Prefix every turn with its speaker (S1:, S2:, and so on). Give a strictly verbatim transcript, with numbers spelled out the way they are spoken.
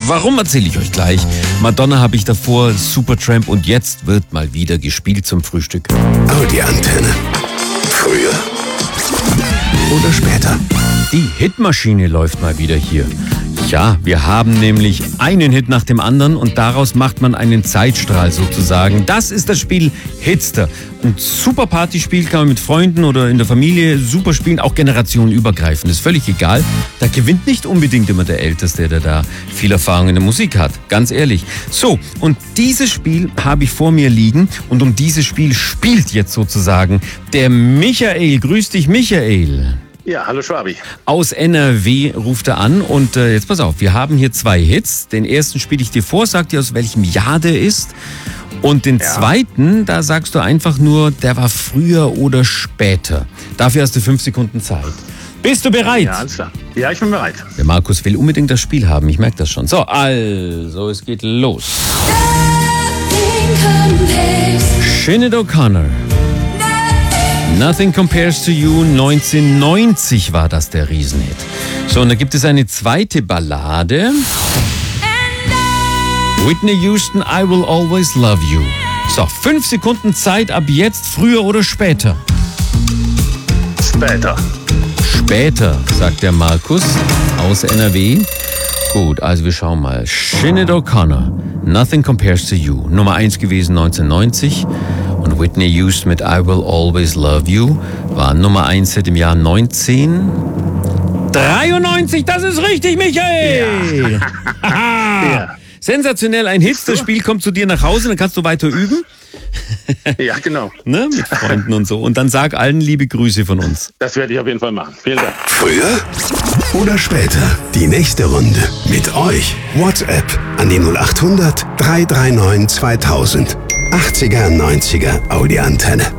S1: Warum, erzähle ich euch gleich. Madonna habe ich davor, Supertramp und jetzt wird mal wieder gespielt zum Frühstück.
S2: Audi Antenne. Früher oder später.
S1: Die Hitmaschine läuft mal wieder hier. Ja, wir haben nämlich einen Hit nach dem anderen und daraus macht man einen Zeitstrahl sozusagen. Das ist das Spiel Hitster. Ein super Partyspiel, kann man mit Freunden oder in der Familie super spielen, auch generationenübergreifend, ist völlig egal. Da gewinnt nicht unbedingt immer der Älteste, der da viel Erfahrung in der Musik hat, ganz ehrlich. So, und dieses Spiel habe ich vor mir liegen und um dieses Spiel spielt jetzt sozusagen der Michael. Grüß dich, Michael.
S3: Ja, hallo Schwabi.
S1: Aus N R W ruft er an und äh, jetzt pass auf, wir haben hier zwei Hits. Den ersten spiele ich dir vor, sag dir aus welchem Jahr der ist. Und den ja. zweiten, da sagst du einfach nur, der war früher oder später. Dafür hast du fünf Sekunden Zeit. Bist du bereit?
S3: Ja, alles klar. Ja, ich bin bereit.
S1: Der Markus will unbedingt das Spiel haben, ich merke das schon. So, also, es geht los. Sinead O'Connor. Nothing Compares to You, neunzehnhundertneunzig war das der Riesenhit. So, und da gibt es eine zweite Ballade. Whitney Houston, I Will Always Love You. So, fünf Sekunden Zeit ab jetzt, früher oder später?
S3: Später.
S1: Später, sagt der Markus aus N R W. Gut, also wir schauen mal. Sinead O'Connor, Nothing Compares to You. Nummer eins gewesen neunzehnhundertneunzig. Und Whitney Houston mit I Will Always Love You war Nummer eins seit dem Jahr neunzehnhundertdreiundneunzig. Das ist richtig, Michael! Ja. Ja. Sensationell, ein Hit. Das Spiel kommt zu dir nach Hause, dann kannst du weiter üben.
S3: Ja, genau.
S1: Ne? Mit Freunden und so. Und dann sag allen liebe Grüße von uns.
S3: Das werde ich auf jeden Fall machen. Vielen Dank.
S2: Früher oder später? Die nächste Runde mit euch. WhatsApp an die null acht hundert, drei drei neun zweitausend. achtziger, neunziger Audi Antenne.